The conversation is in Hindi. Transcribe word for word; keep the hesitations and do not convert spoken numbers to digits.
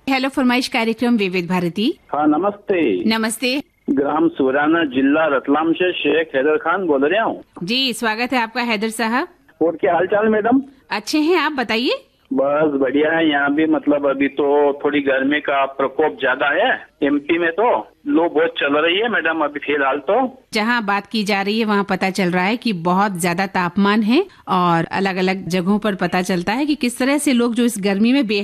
हेलो फरमाइश कार्यक्रम विविध भारती। हाँ नमस्ते। नमस्ते ग्राम सुराना, जिला रतलाम से शेख हैदर खान बोल रहा हूँ। जी, स्वागत है आपका हैदर साहब। और क्या हाल चाल मैडम? अच्छे हैं, आप बताइए। बस बढ़िया है। यहाँ भी मतलब अभी तो थोड़ी गर्मी का प्रकोप ज्यादा है। एमपी में तो लो बहुत चल रही है मैडम अभी फिलहाल। तो जहाँ बात की जा रही है वहाँ पता चल रहा है कि बहुत ज्यादा तापमान है और अलग अलग जगहों पर पता चलता है कि किस तरह से लोग जो इस गर्मी में